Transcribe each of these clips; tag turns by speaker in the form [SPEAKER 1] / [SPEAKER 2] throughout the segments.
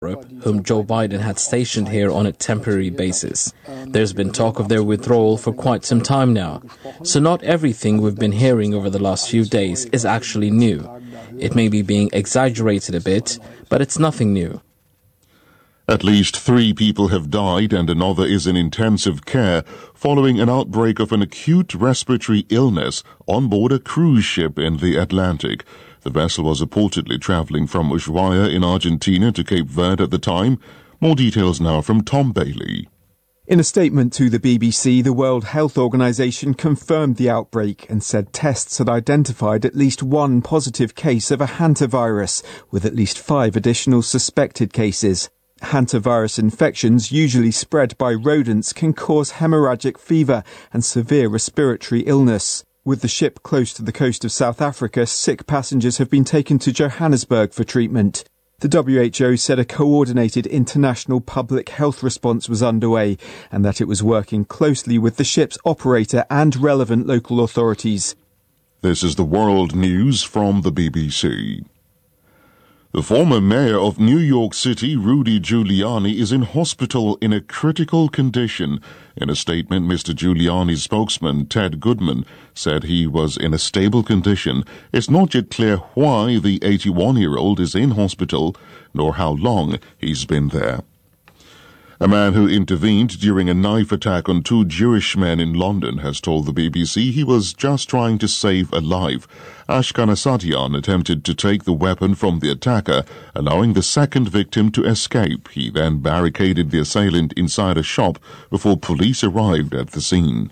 [SPEAKER 1] whom Joe Biden had stationed here on a temporary basis. There's been talk of their withdrawal for quite some time now. So not everything we've been hearing over the last few days is actually new. It may be being exaggerated a bit, but it's nothing new.
[SPEAKER 2] At least 3 people have died and another is in intensive care following an outbreak of an acute respiratory illness on board a cruise ship in the Atlantic. The vessel was reportedly travelling from Ushuaia in Argentina to Cape Verde at the time. More details now from Tom Bailey.
[SPEAKER 3] In a statement to the BBC, the World Health Organization confirmed the outbreak and said tests had identified at least 1 positive case of a hantavirus, with at least 5 additional suspected cases. Hantavirus infections, usually spread by rodents, can cause hemorrhagic fever and severe respiratory illness. With the ship close to the coast of South Africa, sick passengers have been taken to Johannesburg for treatment. The WHO said a coordinated international public health response was underway and that it was working closely with the ship's operator and relevant local authorities.
[SPEAKER 2] This is the World News from the BBC. The former mayor of New York City, Rudy Giuliani, is in hospital in a critical condition. In a statement, Mr. Giuliani's spokesman, Ted Goodman, said he was in a stable condition. It's not yet clear why the 81-year-old is in hospital, nor how long he's been there. A man who intervened during a knife attack on 2 Jewish men in London has told the BBC he was just trying to save a life. Ashkan Asadian attempted to take the weapon from the attacker, allowing the second victim to escape. He then barricaded the assailant inside a shop before police arrived at the scene.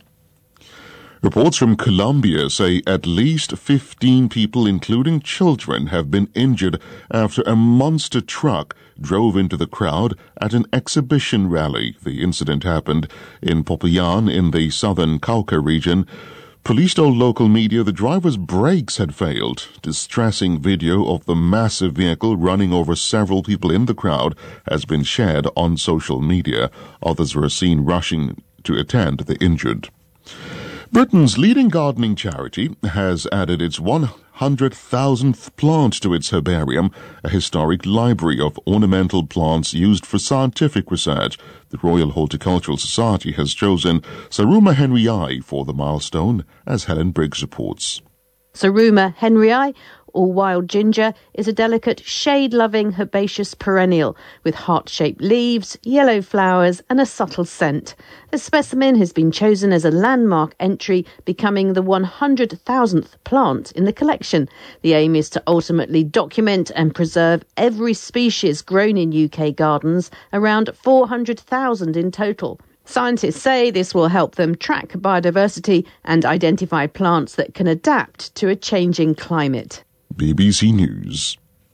[SPEAKER 2] Reports from Colombia say at least 15 people, including children, have been injured after a monster truck drove into the crowd at an exhibition rally. The incident happened in Popayán in the southern Cauca region. Police told local media the driver's brakes had failed. Distressing video of the massive vehicle running over several people in the crowd has been shared on social media. Others were seen rushing to attend the injured. Britain's leading gardening charity has added its 100,000th plant to its herbarium, a historic library of ornamental plants used for scientific research. The Royal Horticultural Society has chosen Saruma henryi for the milestone, as Helen Briggs reports.
[SPEAKER 4] Saruma henryi, or wild ginger, is a delicate, shade-loving herbaceous perennial with heart-shaped leaves, yellow flowers and a subtle scent. The specimen has been chosen as a landmark entry, becoming the 100,000th plant in the collection. The aim is to ultimately document and preserve every species grown in UK gardens, around 400,000 in total. Scientists say this will help them track biodiversity and identify plants that can adapt to a changing climate.
[SPEAKER 2] BBC News.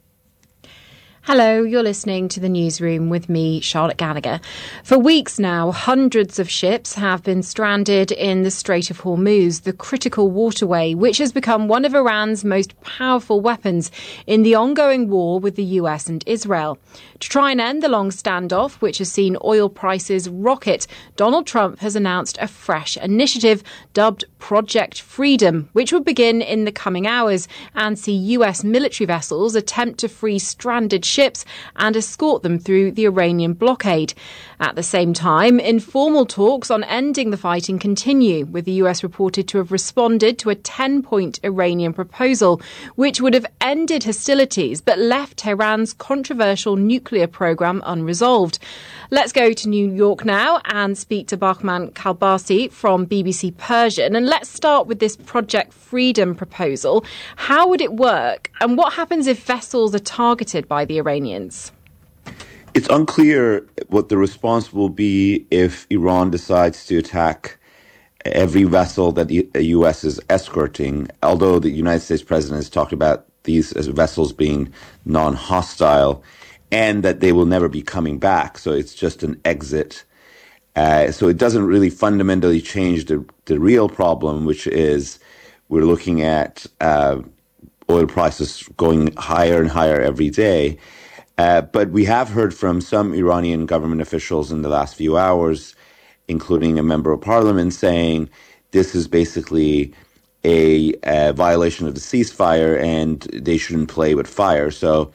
[SPEAKER 5] Hello, you're listening to the Newsroom with me, Charlotte Gallagher. For weeks now, hundreds of ships have been stranded in the Strait of Hormuz, the critical waterway, which has become one of Iran's most powerful weapons in the ongoing war with the US and Israel. To try and end the long standoff, which has seen oil prices rocket, Donald Trump has announced a fresh initiative dubbed Project Freedom, which will begin in the coming hours and see US military vessels attempt to free stranded ships and escort them through the Iranian blockade. At the same time, informal talks on ending the fighting continue, with the US reported to have responded to a 10-point Iranian proposal, which would have ended hostilities but left Tehran's controversial nuclear program unresolved. Let's go to New York now and speak to Bahman Kalbasi from BBC Persian. And let's start with this Project Freedom proposal. How would it work, and what happens if vessels are targeted by the Iranians?
[SPEAKER 6] It's unclear what the response will be if Iran decides to attack every vessel that the U.S. is escorting, although the United States president has talked about these as vessels being non-hostile and that they will never be coming back. So it's just an exit. So it doesn't really fundamentally change the real problem, which is we're looking at oil prices going higher and higher every day. But we have heard from some Iranian government officials in the last few hours, including a member of parliament, saying this is basically a violation of the ceasefire and they shouldn't play with fire. So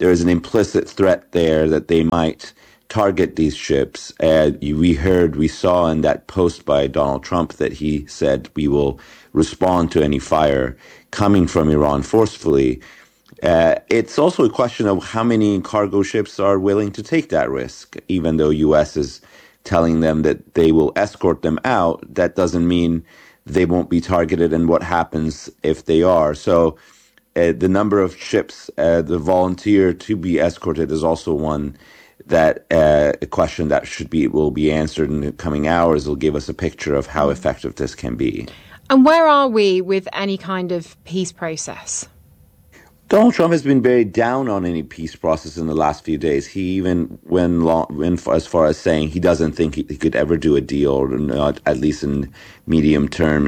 [SPEAKER 6] there is an implicit threat there that they might target these ships. We saw in that post by Donald Trump that he said we will respond to any fire coming from Iran forcefully. It's also a question of how many cargo ships are willing to take that risk. Even though U.S. is telling them that they will escort them out, that doesn't mean they won't be targeted, and what happens if they are. So the number of ships, the volunteer to be escorted is also one that a question that will be answered in the coming hours. Will give us a picture of how effective this can be.
[SPEAKER 5] And where are we with any kind of peace process?
[SPEAKER 6] Donald Trump has been very down on any peace process in the last few days. He even went as far as saying he doesn't think he could ever do a deal, or not at least in medium term,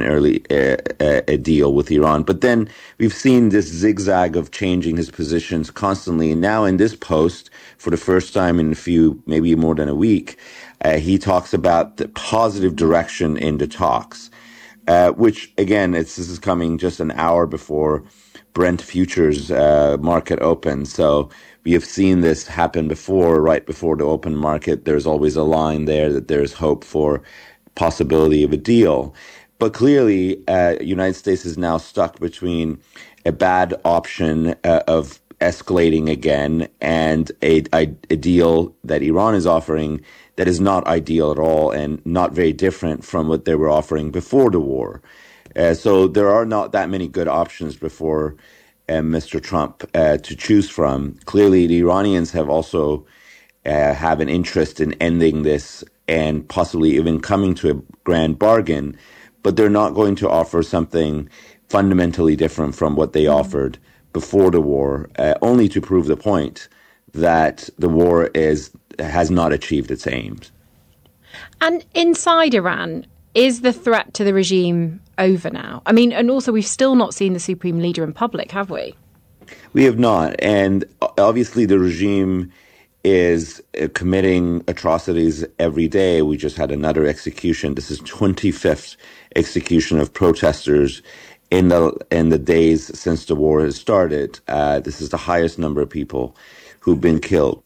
[SPEAKER 6] a deal with Iran. But then we've seen this zigzag of changing his positions constantly. And now in this post, for the first time in maybe more than a week, he talks about the positive direction in the talks, which again, this is coming just an hour before Brent futures market open. So we have seen this happen before, right before the open market. There's always a line there that there's hope for possibility of a deal. But clearly, United States is now stuck between a bad option of escalating again and a deal that Iran is offering that is not ideal at all and not very different from what they were offering before the war. So there are not that many good options before Mr. Trump to choose from. Clearly, the Iranians have also have an interest in ending this and possibly even coming to a grand bargain, but they're not going to offer something fundamentally different from what they offered before the war, only to prove the point that the war has not achieved its aims.
[SPEAKER 5] And inside Iran, is the threat to the regime over now? I mean, and also we've still not seen the supreme leader in public, have we?
[SPEAKER 6] We have not. And obviously the regime is committing atrocities every day. We just had another execution. This is 25th execution of protesters in the days since the war has started. This is the highest number of people who've been killed.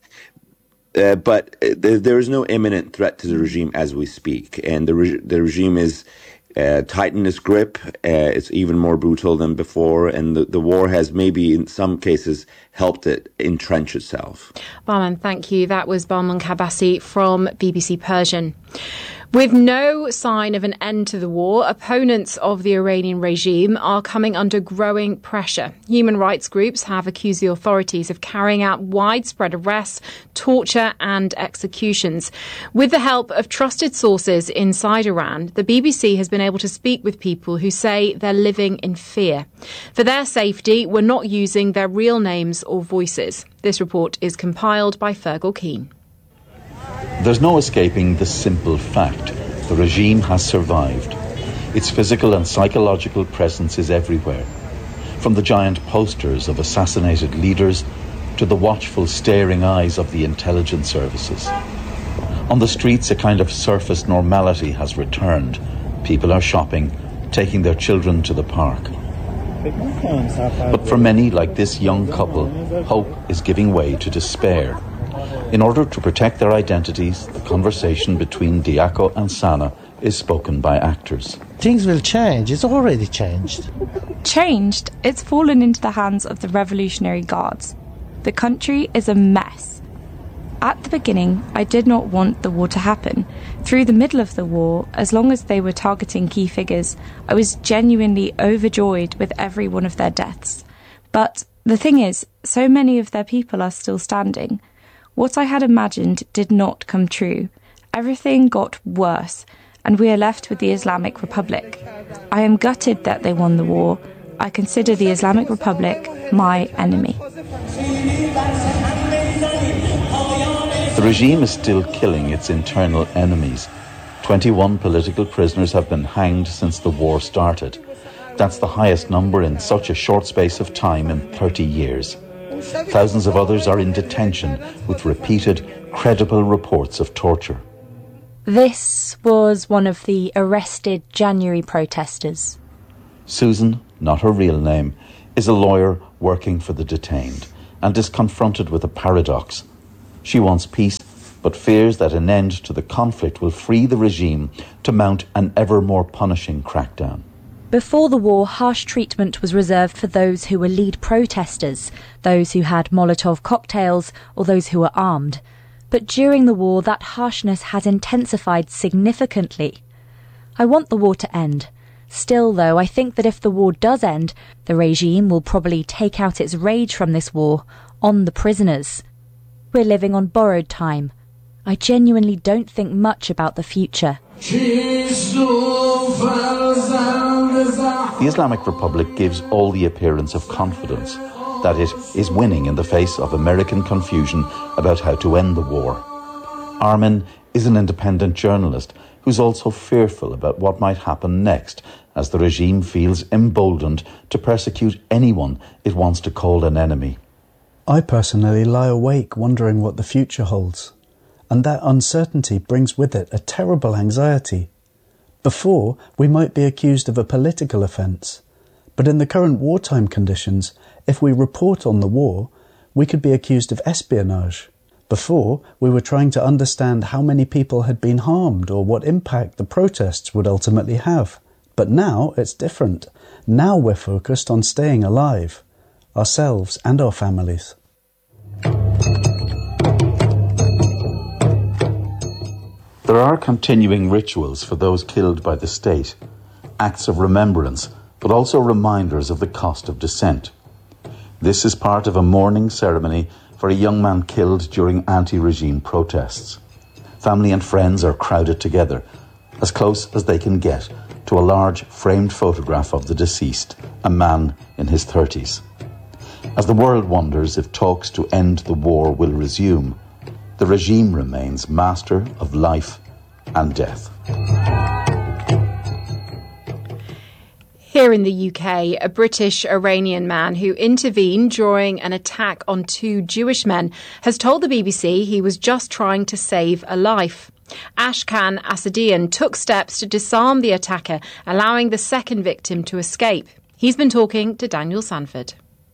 [SPEAKER 6] But there is no imminent threat to the regime as we speak. And the regime is tightened its grip. It's even more brutal than before. And the war has maybe in some cases helped it entrench itself.
[SPEAKER 5] Bahman, thank you. That was Bahman Kabasi from BBC Persian. With no sign of an end to the war, opponents of the Iranian regime are coming under growing pressure. Human rights groups have accused the authorities of carrying out widespread arrests, torture and executions. With the help of trusted sources inside Iran, the BBC has been able to speak with people who say they're living in fear. For their safety, we're not using their real names or voices. This report is compiled by Fergal Keane.
[SPEAKER 7] There's no escaping the simple fact. The regime has survived. Its physical and psychological presence is everywhere. From the giant posters of assassinated leaders to the watchful staring eyes of the intelligence services. On the streets, a kind of surface normality has returned. People are shopping, taking their children to the park. But for many, like this young couple, hope is giving way to despair. In order to protect their identities, the conversation between Diaco and Sana is spoken by actors.
[SPEAKER 8] Things will change. It's already changed.
[SPEAKER 9] Changed? It's fallen into the hands of the Revolutionary Guards. The country is a mess. At the beginning, I did not want the war to happen. Through the middle of the war, as long as they were targeting key figures, I was genuinely overjoyed with every one of their deaths. But the thing is, so many of their people are still standing. What I had imagined did not come true. Everything got worse, and we are left with the Islamic Republic. I am gutted that they won the war. I consider the Islamic Republic my enemy.
[SPEAKER 7] The regime is still killing its internal enemies. 21 political prisoners have been hanged since the war started. That's the highest number in such a short space of time in 30 years. Thousands of others are in detention with repeated, credible reports of torture.
[SPEAKER 10] This was one of the arrested January protesters.
[SPEAKER 7] Susan, not her real name, is a lawyer working for the detained. and is confronted with a paradox. She wants peace, but fears that an end to the conflict will free the regime to mount an ever more punishing crackdown.
[SPEAKER 10] Before the war, harsh treatment was reserved for those who were lead protesters, those who had Molotov cocktails, or those who were armed. But during the war, that harshness has intensified significantly. I want the war to end. Still, though, I think that if the war does end, the regime will probably take out its rage from this war on the prisoners. We're living on borrowed time. I genuinely don't think much about the future.
[SPEAKER 7] The Islamic Republic gives all the appearance of confidence that it is winning in the face of American confusion about how to end the war. Armin is an independent journalist who's also fearful about what might happen next as the regime feels emboldened to persecute anyone it wants to call an enemy.
[SPEAKER 11] I personally lie awake wondering what the future holds, and that uncertainty brings with it a terrible anxiety. Before, we might be accused of a political offence, but in the current wartime conditions, if we report on the war, we could be accused of espionage. Before, we were trying to understand how many people had been harmed or what impact the protests would ultimately have. But now it's different. Now we're focused on staying alive, ourselves and our families.
[SPEAKER 7] There are continuing rituals for those killed by the state, acts of remembrance, but also reminders of the cost of dissent. This is part of a mourning ceremony for a young man killed during anti-regime protests. Family and friends are crowded together, as close as they can get to a large framed photograph of the deceased, a man in his 30s. As the world wonders if talks to end the war will resume, the regime remains master of life and death.
[SPEAKER 5] Here in the UK, a British-Iranian man who intervened during an attack on 2 Jewish men has told the BBC he was just trying to save a life. Ashkan Asadian took steps to disarm the attacker, allowing the second victim to escape. He's been talking to Daniel Sanford.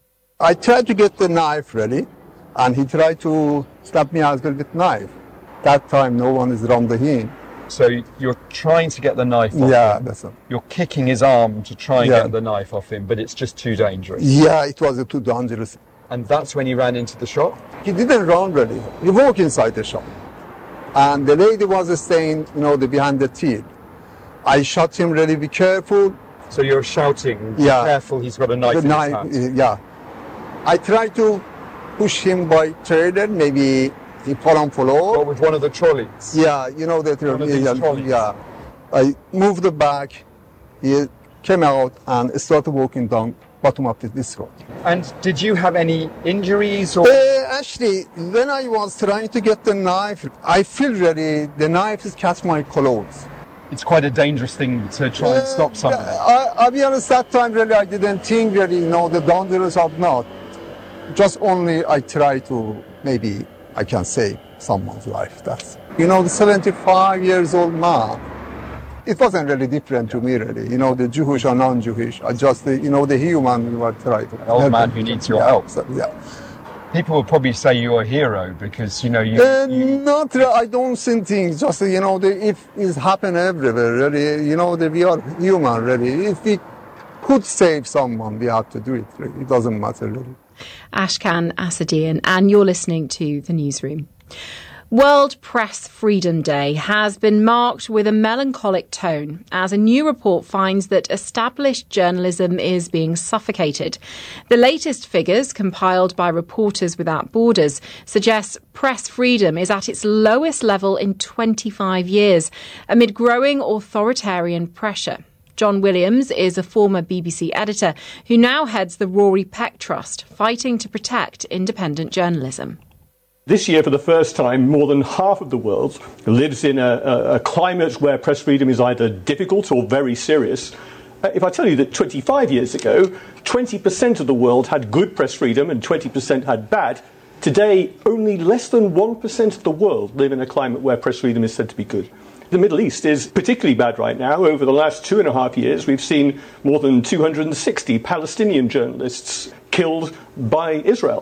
[SPEAKER 12] I tried to get the knife ready, and he tried to stab me as well with knife. That time, no one is around him.
[SPEAKER 13] So you're trying to get the knife off him?
[SPEAKER 12] Yeah, that's it.
[SPEAKER 13] You're kicking his arm to try and get the knife off him, but it's just too dangerous.
[SPEAKER 12] Yeah, it was too dangerous.
[SPEAKER 13] And that's when he ran into the shop?
[SPEAKER 12] He didn't run really. He walked inside the shop. And the lady was staying, behind the till. I shot him really, be careful.
[SPEAKER 13] So you're shouting, be careful, he's got a knife in his hand.
[SPEAKER 12] Yeah. I tried to push him by trailer, maybe he fall on floor.
[SPEAKER 13] Or with one of the trolleys?
[SPEAKER 12] Yeah, the
[SPEAKER 13] trolleys.
[SPEAKER 12] Yeah. I moved the back, he came out and started walking down bottom of this road.
[SPEAKER 13] And did you have any injuries? Or?
[SPEAKER 12] Actually, when I was trying to get the knife, I feel really the knife has catch my clothes.
[SPEAKER 13] It's quite a dangerous thing to try and stop somebody.
[SPEAKER 12] I'll be honest, that time really I didn't think really, the dangerous of not. Just only I try to, maybe I can save someone's life. That's, the 75 years old man, it wasn't really different to me really, the Jewish or non-Jewish. I just, the human we were trying to.
[SPEAKER 13] An old man who needs your help.
[SPEAKER 12] So, yeah.
[SPEAKER 13] People will probably say you're a hero because,
[SPEAKER 12] Not really, I don't see things, just, if it's happened everywhere, really, we are human, really. If we could save someone, we have to do it, really. It doesn't matter, really.
[SPEAKER 5] Ashkan Asadian, and you're listening to The Newsroom. World Press Freedom Day has been marked with a melancholic tone as a new report finds that established journalism is being suffocated. The latest figures, compiled by Reporters Without Borders, suggest press freedom is at its lowest level in 25 years, amid growing authoritarian pressure. John Williams is a former BBC editor who now heads the Rory Peck Trust, fighting to protect independent journalism.
[SPEAKER 14] This year, for the first time, more than half of the world lives in a climate where press freedom is either difficult or very serious. If I tell you that 25 years ago, 20% of the world had good press freedom and 20% had bad, today only less than 1% of the world live in a climate where press freedom is said to be good. The Middle East is particularly bad right now. Over the last 2.5 years, we've seen more than 260 Palestinian journalists killed by Israel.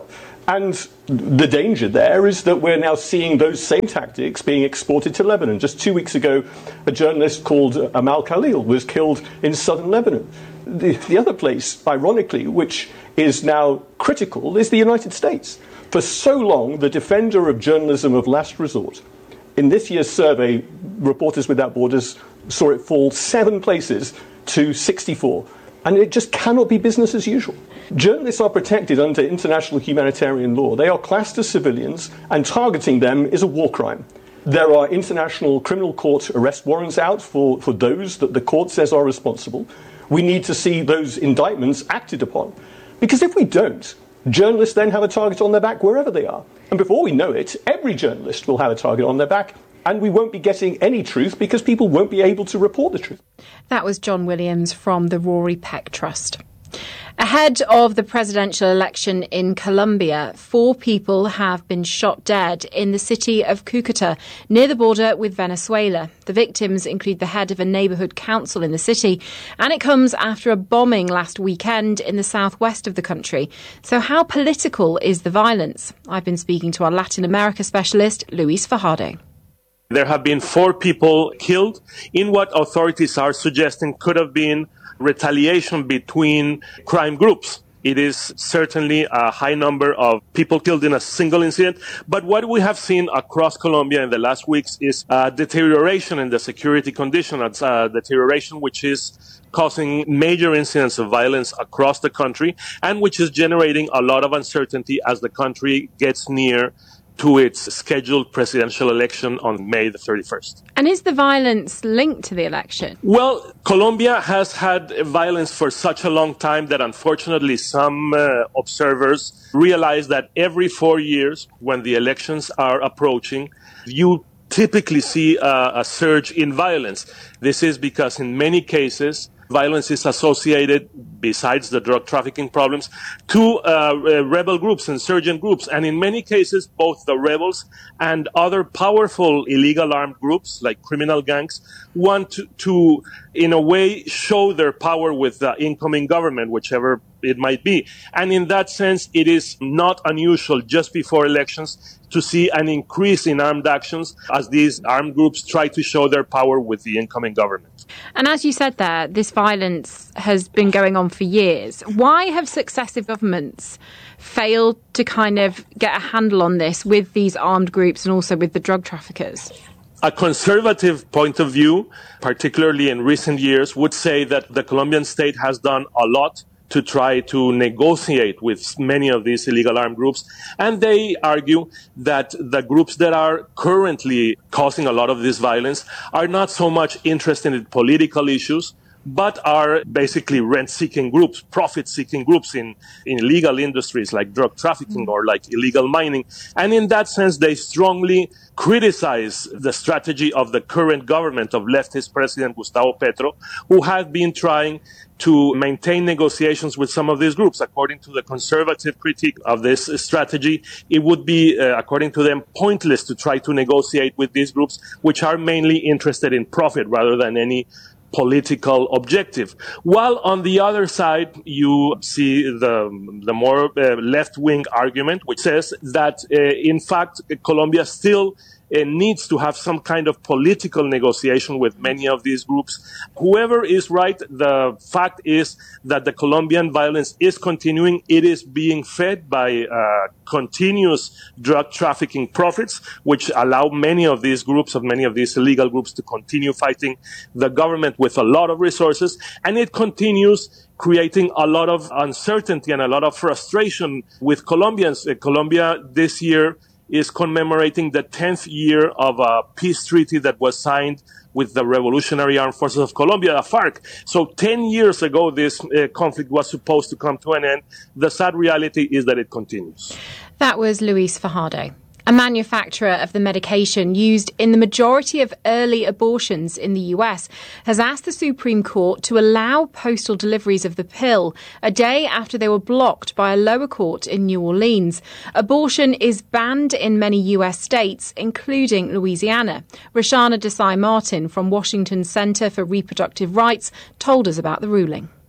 [SPEAKER 14] And the danger there is that we're now seeing those same tactics being exported to Lebanon. Just 2 weeks ago, a journalist called Amal Khalil was killed in southern Lebanon. The other place, ironically, which is now critical, is the United States. For so long, the defender of journalism of last resort. In this year's survey, Reporters Without Borders saw it fall 7 places to 64. And it just cannot be business as usual. Journalists are protected under international humanitarian law. They are classed as civilians, and targeting them is a war crime. There are international criminal court arrest warrants out for those that the court says are responsible. We need to see those indictments acted upon. Because if we don't, journalists then have a target on their back wherever they are. And before we know it, every journalist will have a target on their back, and we won't be getting any truth because people won't be able to report the truth.
[SPEAKER 5] That was John Williams from the Rory Peck Trust. Ahead of the presidential election in Colombia, 4 people have been shot dead in the city of Cúcuta, near the border with Venezuela. The victims include the head of a neighbourhood council in the city, and it comes after a bombing last weekend in the southwest of the country. So how political is the violence? I've been speaking to our Latin America specialist, Luis Fajardo.
[SPEAKER 15] There have been 4 people killed in what authorities are suggesting could have been retaliation between crime groups. It is certainly a high number of people killed in a single incident. But what we have seen across Colombia in the last weeks is a deterioration in the security condition, a deterioration which is causing major incidents of violence across the country and which is generating a lot of uncertainty as the country gets near to its scheduled presidential election on May the 31st.
[SPEAKER 5] And is the violence linked to the election?
[SPEAKER 15] Well, Colombia has had violence for such a long time that unfortunately some observers realize that every 4 years, when the elections are approaching, you typically see a surge in violence. This is because in many cases, violence is associated, besides the drug trafficking problems, to rebel groups, insurgent groups. And in many cases, both the rebels and other powerful illegal armed groups, like criminal gangs, want to, in a way, show their power with the incoming government, whichever it might be. And in that sense, it is not unusual just before elections to see an increase in armed actions as these armed groups try to show their power with the incoming government.
[SPEAKER 5] And as you said there, this violence has been going on for years. Why have successive governments failed to kind of get a handle on this with these armed groups and also with the drug traffickers?
[SPEAKER 15] A conservative point of view, particularly in recent years, would say that the Colombian state has done a lot to try to negotiate with many of these illegal armed groups. And they argue that the groups that are currently causing a lot of this violence are not so much interested in political issues, but are basically rent-seeking groups, profit-seeking groups in illegal industries like drug trafficking or like illegal mining. And in that sense, they strongly criticize the strategy of the current government of leftist President Gustavo Petro, who has been trying to maintain negotiations with some of these groups. According to the conservative critique of this strategy, it would be, according to them, pointless to try to negotiate with these groups, which are mainly interested in profit rather than any political objective. While on the other side, you see the more left-wing argument, which says that, in fact, Colombia still needs to have some kind of political negotiation with many of these groups. Whoever is right, the fact is that the Colombian violence is continuing. It is being fed by continuous drug trafficking profits, which allow many of these groups, many of these illegal groups, to continue fighting the government with a lot of resources. And it continues creating a lot of uncertainty and a lot of frustration with Colombians. Colombia this year is commemorating the 10th year of a peace treaty that was signed with the Revolutionary Armed Forces of Colombia, the FARC. So 10 years ago, this conflict was supposed to come to an end. The sad reality is that it continues.
[SPEAKER 5] That was Luis Fajardo, a manufacturer of the medication used in the majority of early abortions in the US, has asked the Supreme Court to allow postal deliveries of the pill a day after they were blocked by a lower court in New Orleans. Abortion is banned in many US states, including Louisiana. Roshana Desai Martin from Washington Center for Reproductive Rights told us about the ruling.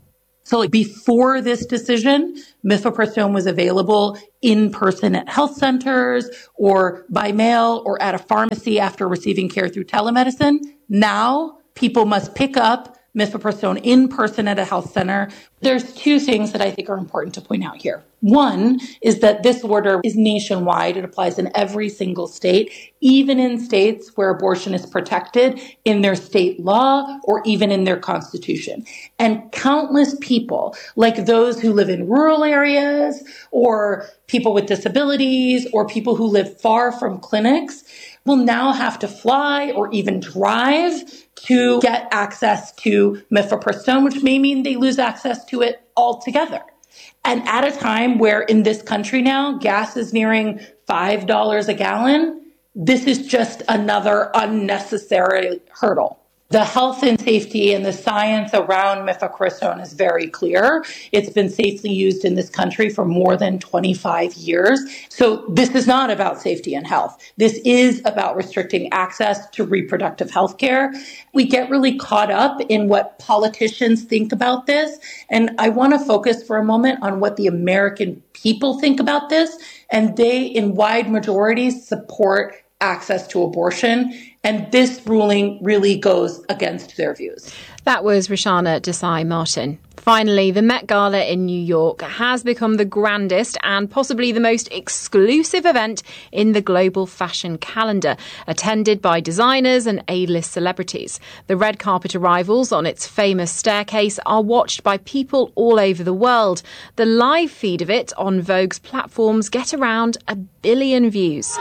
[SPEAKER 16] So before this decision, mifepristone was available in person at health centers or by mail or at a pharmacy after receiving care through telemedicine. Now people must pick up mifepristone in person at a health center. There's two things that I think are important to point out here. One is that this order is nationwide. It applies in every single state, even in states where abortion is protected in their state law or even in their constitution. And countless people, like those who live in rural areas or people with disabilities or people who live far from clinics, will now have to fly or even drive to get access to mifepristone, which may mean they lose access to it altogether. And at a time where in this country now, gas is nearing $5 a gallon, this is just another unnecessary hurdle. The health and safety and the science around mifepristone is very clear. It's been safely used in this country for more than 25 years. So this is not about safety and health. This is about restricting access to reproductive health care. We get really caught up in what politicians think about this. And I want to focus for a moment on what the American people think about this. And they, in wide majorities, support access to abortion. And this ruling really goes against their views.
[SPEAKER 5] That was Rishana Desai Martin. Finally, the Met Gala in New York has become the grandest and possibly the most exclusive event in the global fashion calendar, attended by designers and A-list celebrities. The red carpet arrivals on its famous staircase are watched by people all over the world. The live feed of it on Vogue's platforms get around 1 billion views.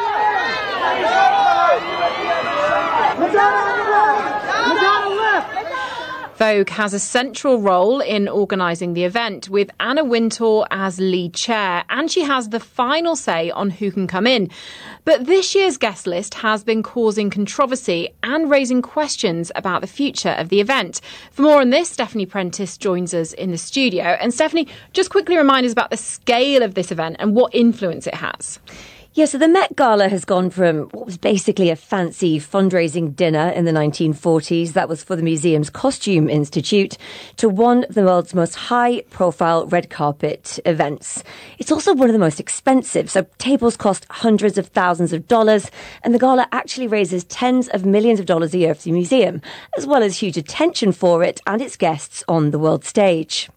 [SPEAKER 5] Vogue has a central role in organising the event, with Anna Wintour as lead chair, and she has the final say on who can come in. But this year's guest list has been causing controversy and raising questions about the future of the event. For more on this, Stephanie Prentice joins us in the studio. And Stephanie, just quickly remind us about the scale of this event and what influence it has.
[SPEAKER 17] Yeah, so the Met Gala has gone from what was basically a fancy fundraising dinner in the 1940s, that was for the museum's Costume Institute, to one of the world's most high-profile red carpet events. It's also one of the most expensive, so tables cost hundreds of thousands of dollars, and the gala actually raises tens of millions of dollars a year for the museum, as well as huge attention for it and its guests on the world stage.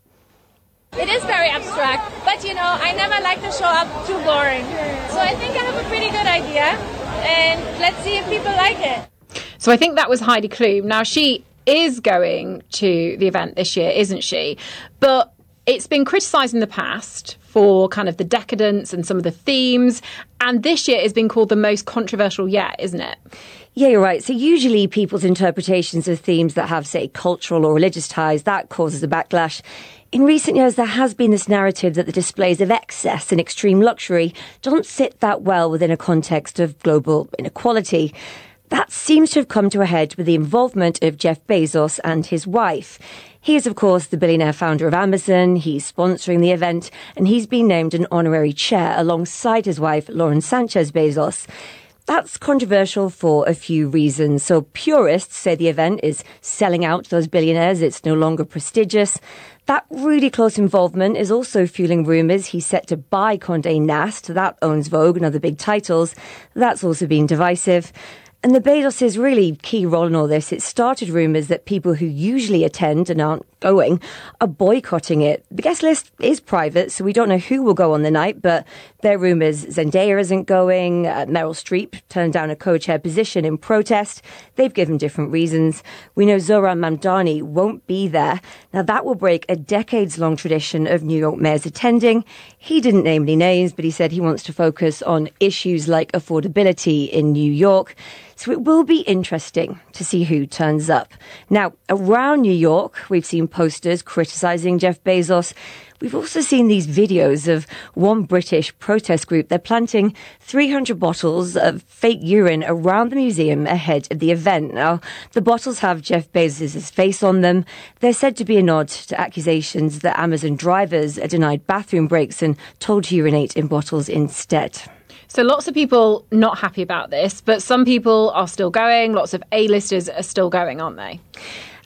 [SPEAKER 18] It is very abstract, but I never like to show up too boring. So I think I have a pretty good idea, and let's see if people like it.
[SPEAKER 5] So I think that was Heidi Klum. Now, she is going to the event this year, isn't she? But it's been criticised in the past for kind of the decadence and some of the themes, and this year has been called the most controversial yet, isn't it?
[SPEAKER 17] Yeah, you're right. So usually people's interpretations of themes that have, say, cultural or religious ties, that causes a backlash. In recent years, there has been this narrative that the displays of excess and extreme luxury don't sit that well within a context of global inequality. That seems to have come to a head with the involvement of Jeff Bezos and his wife. He is, of course, the billionaire founder of Amazon. He's sponsoring the event, and he's been named an honorary chair alongside his wife, Lauren Sanchez Bezos. That's controversial for a few reasons. So purists say the event is selling out those billionaires. It's no longer prestigious. That really close involvement is also fueling rumours he's set to buy Condé Nast. That owns Vogue and other big titles. That's also been divisive. And the Bezos' really key role in all this, it started rumours that people who usually attend and aren't going are boycotting it. The guest list is private, so we don't know who will go on the night, but there are rumours Zendaya isn't going, Meryl Streep turned down a co-chair position in protest. They've given different reasons. We know Zohran Mamdani won't be there. Now that will break a decades-long tradition of New York mayors attending. He didn't name any names, but he said he wants to focus on issues like affordability in New York. So it will be interesting to see who turns up. Now, around New York, we've seen posters criticising Jeff Bezos. We've also seen these videos of one British protest group. They're planting 300 bottles of fake urine around the museum ahead of the event. Now, the bottles have Jeff Bezos' face on them. They're said to be a nod to accusations that Amazon drivers are denied bathroom breaks and told to urinate in bottles instead.
[SPEAKER 5] So lots of people not happy about this, but some people are still going. Lots of A-listers are still going, aren't they?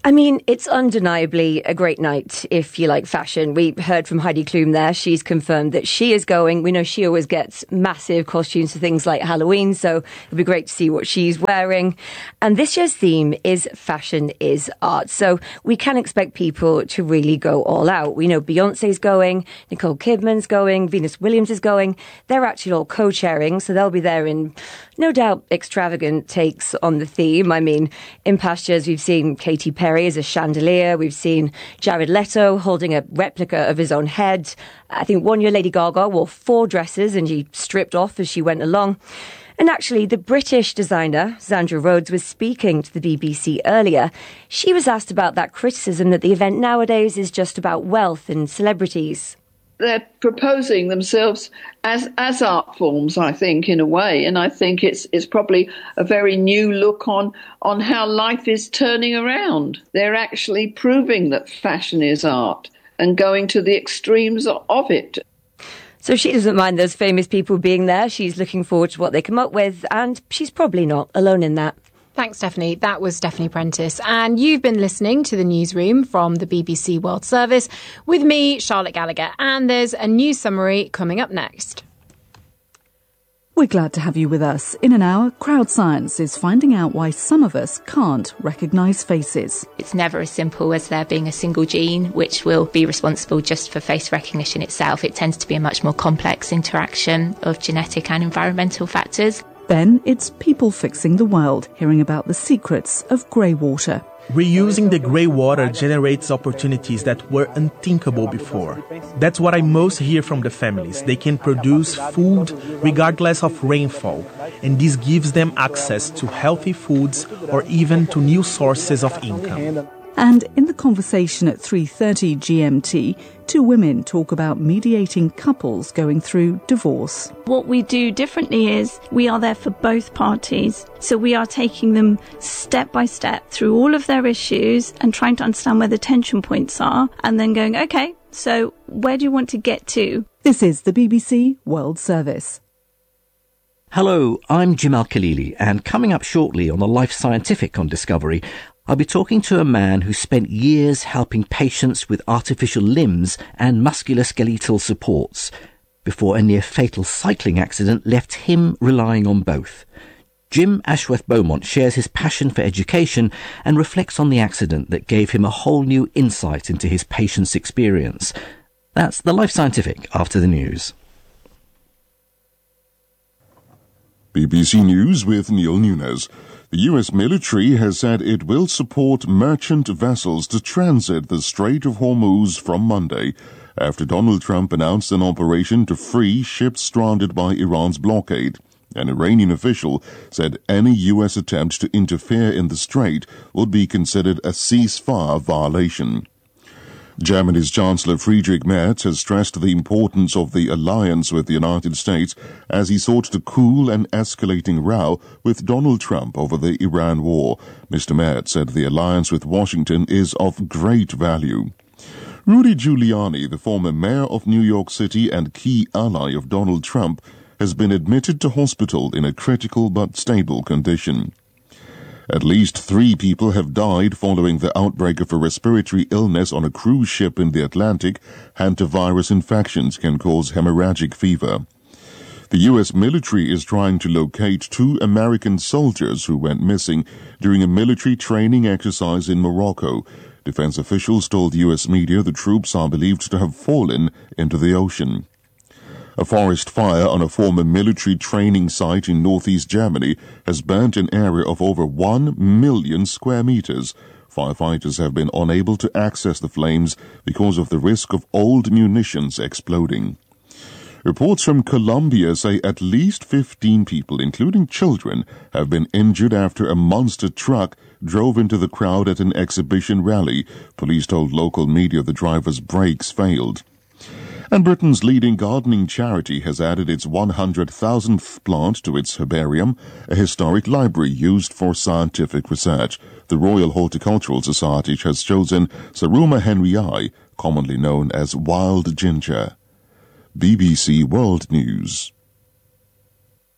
[SPEAKER 17] I mean, it's undeniably a great night if you like fashion. We heard from Heidi Klum there. She's confirmed that she is going. We know she always gets massive costumes for things like Halloween, so it'll be great to see what she's wearing. And this year's theme is Fashion is Art. So we can expect people to really go all out. We know Beyonce's going, Nicole Kidman's going, Venus Williams is going. They're actually all co-chairing, so they'll be there in, no doubt, extravagant takes on the theme. I mean, in past years, we've seen Katy Perry as a chandelier. We've seen Jared Leto holding a replica of his own head. I think one year Lady Gaga wore 4 dresses and she stripped off as she went along. And actually, the British designer, Sandra Rhodes, was speaking to the BBC earlier. She was asked about that criticism that the event nowadays is just about wealth and celebrities.
[SPEAKER 19] They're proposing themselves as art forms, I think, in a way. And I think it's probably a very new look on how life is turning around. They're actually proving that fashion is art and going to the extremes of it.
[SPEAKER 17] So she doesn't mind those famous people being there. She's looking forward to what they come up with, and she's probably not alone in that.
[SPEAKER 5] Thanks, Stephanie. That was Stephanie Prentice. And you've been listening to the newsroom from the BBC World Service with me, Charlotte Gallagher. And there's a news summary coming up next.
[SPEAKER 20] We're glad to have you with us. In an hour, Crowd Science is finding out why some of us can't recognise faces.
[SPEAKER 21] It's never as simple as there being a single gene which will be responsible just for face recognition itself. It tends to be a much more complex interaction of genetic and environmental factors.
[SPEAKER 20] Then it's people fixing the world, hearing about the secrets of grey water.
[SPEAKER 22] Reusing the grey water generates opportunities that were unthinkable before. That's what I most hear from the families. They can produce food regardless of rainfall, and this gives them access to healthy foods or even to new sources of income.
[SPEAKER 20] And in the conversation at 3:30 GMT, 2 women talk about mediating couples going through divorce.
[SPEAKER 23] What we do differently is we are there for both parties. So we are taking them step by step through all of their issues and trying to understand where the tension points are and then going, OK, so where do you want to get to?
[SPEAKER 20] This is the BBC World Service.
[SPEAKER 24] Hello, I'm Jim Al-Khalili, and coming up shortly on the Life Scientific on Discovery, I'll be talking to a man who spent years helping patients with artificial limbs and musculoskeletal supports before a near-fatal cycling accident left him relying on both. Jim Ashworth-Beaumont shares his passion for education and reflects on the accident that gave him a whole new insight into his patient's experience. That's the Life Scientific after the news.
[SPEAKER 2] BBC News with Neil Nunes. The US military has said it will support merchant vessels to transit the Strait of Hormuz from Monday, after Donald Trump announced an operation to free ships stranded by Iran's blockade. An Iranian official said any US attempt to interfere in the strait would be considered a ceasefire violation. Germany's Chancellor Friedrich Merz has stressed the importance of the alliance with the United States as he sought to cool an escalating row with Donald Trump over the Iran war. Mr. Merz said the alliance with Washington is of great value. Rudy Giuliani, the former mayor of New York City and key ally of Donald Trump, has been admitted to hospital in a critical but stable condition. At least 3 people have died following the outbreak of a respiratory illness on a cruise ship in the Atlantic. Hantavirus infections can cause hemorrhagic fever. The U.S. military is trying to locate 2 American soldiers who went missing during a military training exercise in Morocco. Defense officials told U.S. media the troops are believed to have fallen into the ocean. A forest fire on a former military training site in northeast Germany has burnt an area of over 1 million square meters. Firefighters have been unable to access the flames because of the risk of old munitions exploding. Reports from Colombia say at least 15 people, including children, have been injured after a monster truck drove into the crowd at an exhibition rally. Police told local media the driver's brakes failed. And Britain's leading gardening charity has added its 100,000th plant to its herbarium, a historic library used for scientific research. The Royal Horticultural Society has chosen Saruma henryi, commonly known as wild ginger. BBC World News.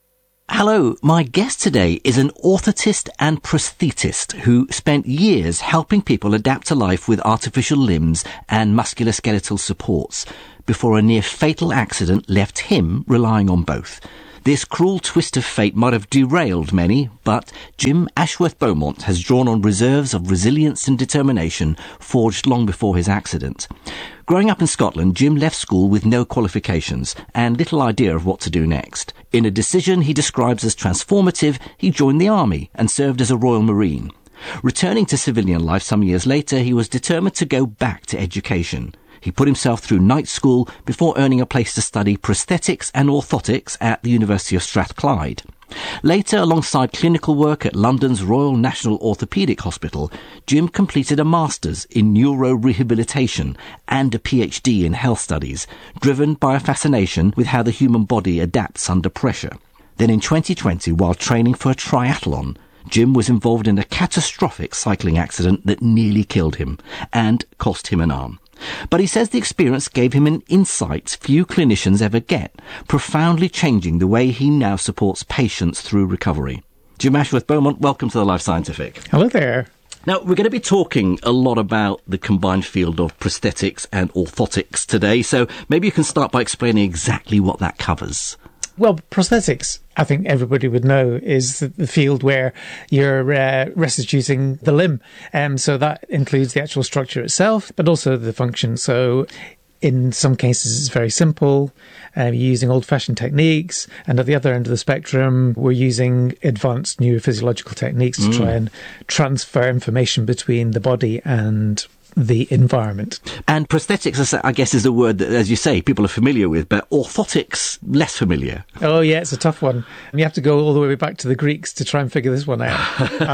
[SPEAKER 24] Hello, my guest today is an orthotist and prosthetist who spent years helping people adapt to life with artificial limbs and musculoskeletal supports before a near-fatal accident left him relying on both. This cruel twist of fate might have derailed many, but Jim Ashworth-Beaumont has drawn on reserves of resilience and determination forged long before his accident. Growing up in Scotland, Jim left school with no qualifications and little idea of what to do next. In a decision he describes as transformative, he joined the army and served as a Royal Marine. Returning to civilian life some years later, he was determined to go back to education. He put himself through night school before earning a place to study prosthetics and orthotics at the University of Strathclyde. Later, alongside clinical work at London's Royal National Orthopaedic Hospital, Jim completed a master's in neurorehabilitation and a PhD in health studies, driven by a fascination with how the human body adapts under pressure. Then in 2020, while training for a triathlon, Jim was involved in a catastrophic cycling accident that nearly killed him and cost him an arm. But he says the experience gave him an insight few clinicians ever get, profoundly changing the way he now supports patients through recovery. Jim Ashworth-Beaumont, welcome to the Life Scientific.
[SPEAKER 1] Hello there.
[SPEAKER 24] Now, we're going to be talking a lot about the combined field of prosthetics and orthotics today, so maybe you can start by explaining exactly what that covers.
[SPEAKER 1] Well, prosthetics, I think everybody would know, is the field where you're restituting the limb. So that includes the actual structure itself, but also the function. So in some cases, it's very simple. You're using old-fashioned techniques. And at the other end of the spectrum, we're using advanced neurophysiological techniques to try and transfer information between the body and the environment.
[SPEAKER 24] And prosthetics, I guess, is a word that, as you say, people are familiar with, but orthotics, less familiar.
[SPEAKER 1] Oh, yeah, it's a tough one. And you have to go all the way back to the Greeks to try and figure this one out.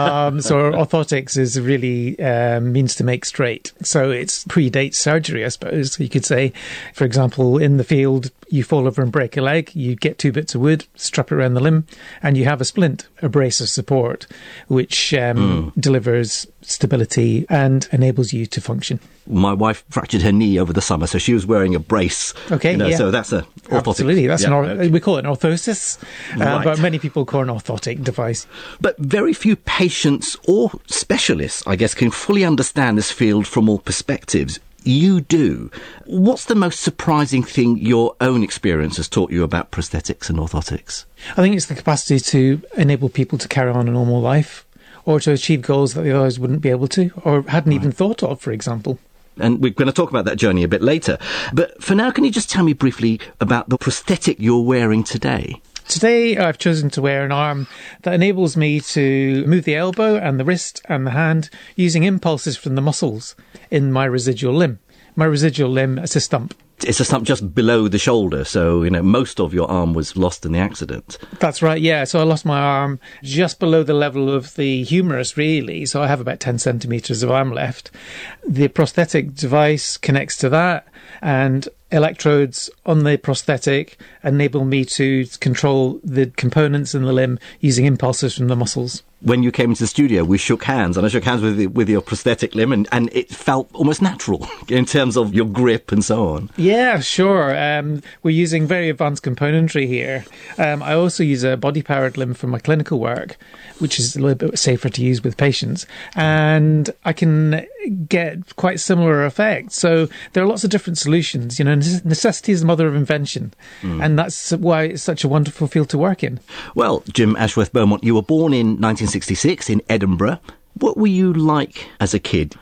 [SPEAKER 1] So orthotics is really means to make straight. So it predates surgery, I suppose, you could say. For example, in the field, you fall over and break a leg, you get 2 bits of wood, strap it around the limb, and you have a splint, a brace of support, which delivers stability and enables you to function.
[SPEAKER 24] My wife fractured her knee over the summer, so she was wearing a brace.
[SPEAKER 1] Okay, yeah.
[SPEAKER 24] So that's an orthotic.
[SPEAKER 1] Absolutely, that's we call it an orthosis, right. But many people call it an orthotic device.
[SPEAKER 24] But very few patients or specialists, I guess, can fully understand this field from all perspectives. You do. What's the most surprising thing your own experience has taught you about prosthetics and orthotics?
[SPEAKER 1] I think it's the capacity to enable people to carry on a normal life, or to achieve goals that they otherwise wouldn't be able to, or hadn't even thought of, for example.
[SPEAKER 24] And we're going to talk about that journey a bit later. But for now, can you just tell me briefly about the prosthetic you're wearing today?
[SPEAKER 1] Today, I've chosen to wear an arm that enables me to move the elbow and the wrist and the hand using impulses from the muscles in my residual limb. My residual limb is a stump.
[SPEAKER 24] It's a stump just below the shoulder, so, most of your arm was lost in the accident.
[SPEAKER 1] That's right, yeah. So I lost my arm just below the level of the humerus, really. So I have about 10 centimetres of arm left. The prosthetic device connects to that, and electrodes on the prosthetic enable me to control the components in the limb using impulses from the muscles.
[SPEAKER 24] When you came into the studio, we shook hands, and I shook hands with your prosthetic limb, and it felt almost natural in terms of your grip and so on.
[SPEAKER 1] Yeah, sure. We're using very advanced componentry here. I also use a body-powered limb for my clinical work, which is a little bit safer to use with patients, and I can get quite similar effects. So there are lots of different solutions. Necessity is the mother of invention, and that's why it's such a wonderful field to work in.
[SPEAKER 24] Well, Jim Ashworth-Beaumont, you were born in 1966 in Edinburgh. What were you like as a kid?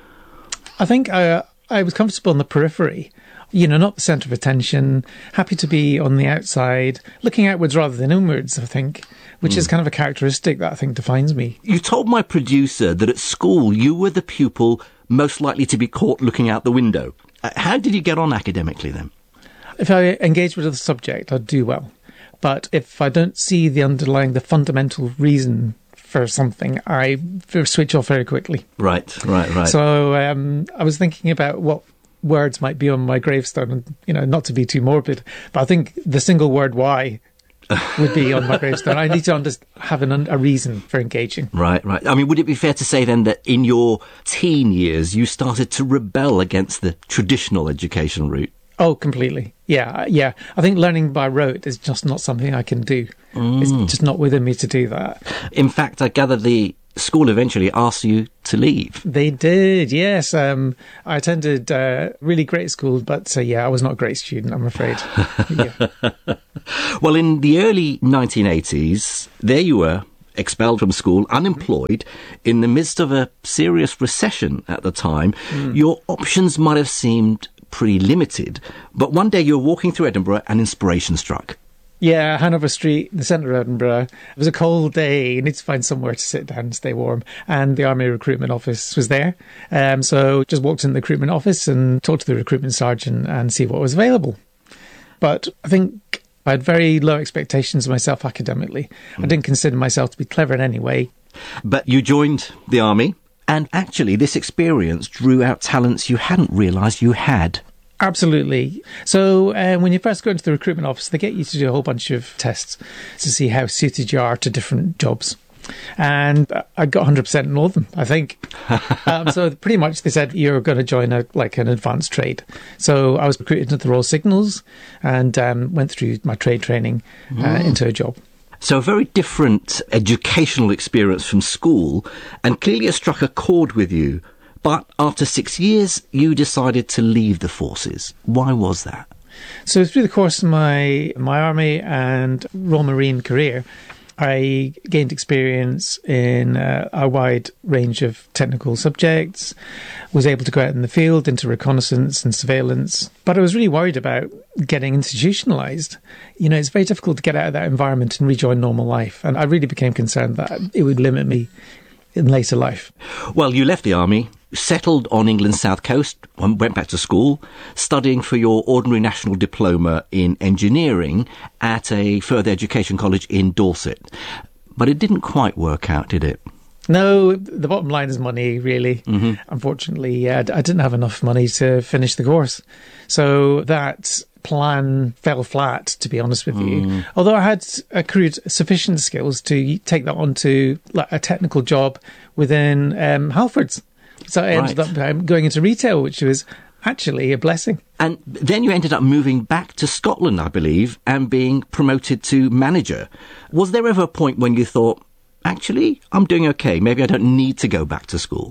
[SPEAKER 1] I think I was comfortable on the periphery, not the centre of attention, happy to be on the outside, looking outwards rather than inwards, I think, which is kind of a characteristic that I think defines me.
[SPEAKER 24] You told my producer that at school you were the pupil most likely to be caught looking out the window. How did you get on academically then?
[SPEAKER 1] If I engage with the subject, I'd do well. But if I don't see the fundamental reason for something, I switch off very quickly.
[SPEAKER 24] Right.
[SPEAKER 1] So I was thinking about what words might be on my gravestone, and, not to be too morbid, but I think the single word why would be on my gravestone. I need to have a reason for engaging.
[SPEAKER 24] Right. I mean, would it be fair to say then that in your teen years you started to rebel against the traditional education route?
[SPEAKER 1] Oh, completely. Yeah. I think learning by rote is just not something I can do. It's just not within me to do that.
[SPEAKER 24] In fact, I gather the school eventually asked you to leave.
[SPEAKER 1] They did, yes. I attended a really great school, but I was not a great student, I'm afraid.
[SPEAKER 24] Well, in the early 1980s, there you were, expelled from school, unemployed, in the midst of a serious recession at the time. Your options might have seemed pretty limited, but one day you were walking through Edinburgh and inspiration struck.
[SPEAKER 1] Yeah, Hanover Street, the centre of Edinburgh. It was a cold day. You need to find somewhere to sit down and stay warm. And the Army Recruitment Office was there. So just walked in the recruitment office and talked to the recruitment sergeant and see what was available. But I think I had very low expectations of myself academically. I didn't consider myself to be clever in any way.
[SPEAKER 24] But you joined the Army, and actually this experience drew out talents you hadn't realised you had.
[SPEAKER 1] Absolutely. So when you first go into the recruitment office, they get you to do a whole bunch of tests to see how suited you are to different jobs. And I got 100% in all of them, I think. So pretty much they said you're going to join an advanced trade. So I was recruited into the Royal Signals and went through my trade training into a job.
[SPEAKER 24] So a very different educational experience from school, and clearly it struck a chord with you. But after 6 years, you decided to leave the forces. Why was that?
[SPEAKER 1] So through the course of my Army and Royal Marine career, I gained experience in a wide range of technical subjects, was able to go out in the field into reconnaissance and surveillance. But I was really worried about getting institutionalised. You know, it's very difficult to get out of that environment and rejoin normal life. And I really became concerned that it would limit me in later life.
[SPEAKER 24] Well, you left the Army, settled on England's south coast, went back to school, studying for your ordinary national diploma in engineering at a further education college in Dorset. But it didn't quite work out, did it?
[SPEAKER 1] No, the bottom line is money, really. Unfortunately, I didn't have enough money to finish the course. So that plan fell flat, to be honest with you. Although I had accrued sufficient skills to take that on to a technical job within Halfords. So I ended up going into retail, which was actually a blessing.
[SPEAKER 24] And then you ended up moving back to Scotland, I believe, and being promoted to manager. Was there ever a point when you thought, actually, I'm doing okay, maybe I don't need to go back to school?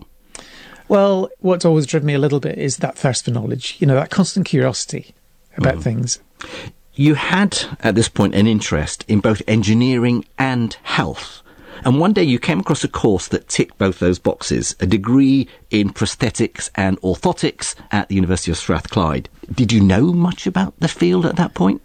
[SPEAKER 1] Well, what's always driven me a little bit is that thirst for knowledge, you know, that constant curiosity about things.
[SPEAKER 24] You had, at this point, an interest in both engineering and health. And one day you came across a course that ticked both those boxes, a degree in prosthetics and orthotics at the University of Strathclyde. Did you know much about the field at that point?